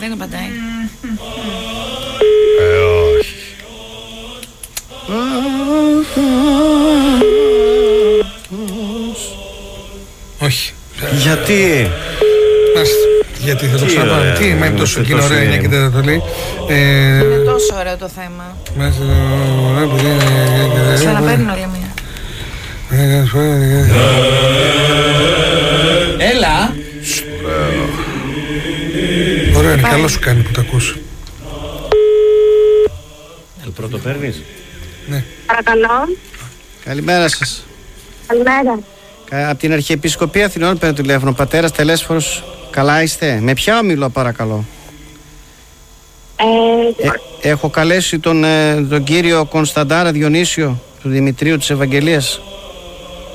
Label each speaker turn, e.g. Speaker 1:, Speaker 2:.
Speaker 1: Δεν απαντάει.
Speaker 2: Όχι.
Speaker 1: Γιατί?
Speaker 2: Γιατί θα το ξαναπάμε. Τι είμαι τόσο κοινό ωραία 9 και 4 λέει.
Speaker 1: Είναι τόσο ωραίο το θέμα. Ξαναπαίρνει όλη μία.
Speaker 3: Έλα.
Speaker 2: Ωραία, είναι καλό σου κάνει που το ακούς.
Speaker 3: Πρώτο παίρνεις.
Speaker 2: Ναι.
Speaker 4: Παρακαλώ.
Speaker 1: Καλημέρα σας.
Speaker 4: Καλημέρα.
Speaker 1: Από την Αρχιεπισκοπή Αθηνών παίρνω τηλέφωνο. Πατέρας Τελέσφορος. Καλά είστε? Με ποια ομιλώ παρακαλώ? Έχω καλέσει τον κύριο Κωνσταντάρα Διονύσιο του Δημητρίου της Ευαγγελίας.